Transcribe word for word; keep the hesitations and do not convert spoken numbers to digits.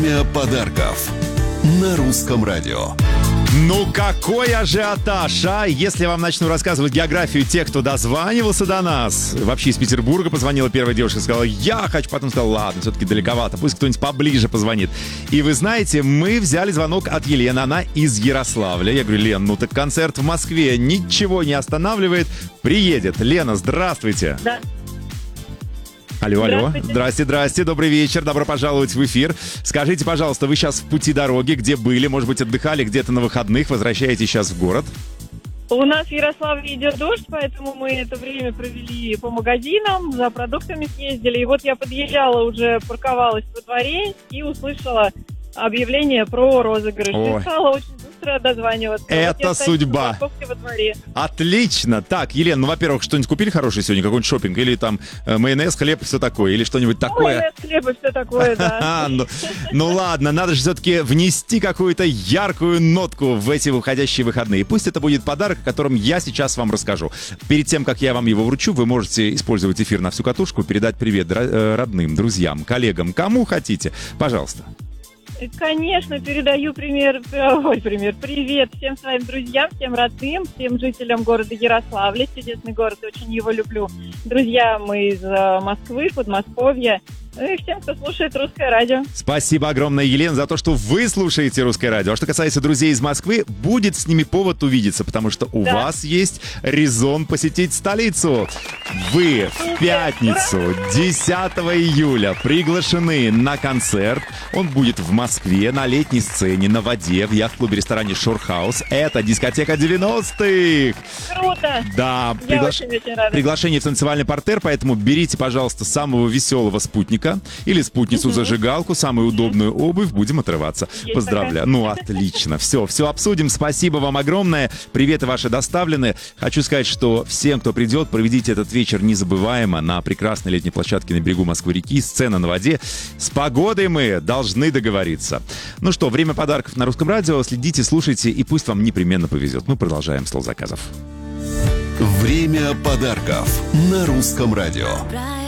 Время подарков на Русском радио. Ну какой ажиотаж, а? Если я вам начну рассказывать географию тех, кто дозванивался до нас. Вообще из Петербурга позвонила первая девушка, сказала: я хочу, потом сказала: ладно, все-таки далековато, пусть кто-нибудь поближе позвонит. И вы знаете, мы взяли звонок от Елены, она из Ярославля. Я говорю: Лен, ну так концерт в Москве ничего не останавливает, приедет. Лена, здравствуйте. Да. Алло, алло. Здравствуйте. Здрасте, здрасте, добрый вечер, добро пожаловать в эфир. Скажите, пожалуйста, вы сейчас в пути дороги, где были, может быть, отдыхали где-то на выходных, возвращаетесь сейчас в город? У нас в Ярославле идет дождь, поэтому мы это время провели по магазинам, за продуктами съездили. И вот я подъезжала, уже парковалась во дворе и услышала объявление про розыгрыш. Ой. И стала очень быстро дозваниваться. Это вот я стою судьба. на парковке во дворе. Отлично. Так, Елена, ну, во-первых, что-нибудь купили хорошее сегодня, какой-нибудь шопинг? Или там э, майонез, хлеб, все такое? Или что-нибудь такое? Майонез, хлеб и все такое, да. А, ну, ну ладно, надо же все-таки внести какую-то яркую нотку в эти выходящие выходные. Пусть это будет подарок, о котором я сейчас вам расскажу. Перед тем, как я вам его вручу, вы можете использовать эфир на всю катушку, передать привет дра- родным, друзьям, коллегам, кому хотите. Пожалуйста. Конечно, передаю пример, ой, пример, привет всем своим друзьям, всем родным, всем жителям города Ярославля. Чудесный город, очень его люблю. Друзья, мы из э, Москвы, Подмосковья. Ну и всем, кто слушает Русское радио. Спасибо огромное, Елена, за то, что вы слушаете Русское радио. А что касается друзей из Москвы, будет с ними повод увидеться, потому что у Да. вас есть резон посетить столицу. Вы в пятницу, десятого июля, приглашены на концерт. Он будет в Москве, на летней сцене, на воде, в яхт-клубе-ресторане Шорхаус. Это дискотека девяностых. Круто! Да, Я приглаш- очень-очень рада. приглашение в танцевальный партер, поэтому берите, пожалуйста, самого веселого спутника или спутницу-зажигалку, самую удобную обувь, будем отрываться. Есть Поздравляю. такая. Ну, отлично. Все, все обсудим. Спасибо вам огромное. Приветы ваши доставлены. Хочу сказать, что всем, кто придет, проведите этот вечер незабываемо на прекрасной летней площадке на берегу Москвы-реки. Сцена на воде. С погодой мы должны договориться. Ну что, время подарков на Русском радио. Следите, слушайте, и пусть вам непременно повезет. Мы продолжаем стол заказов. Время подарков на Русском радио.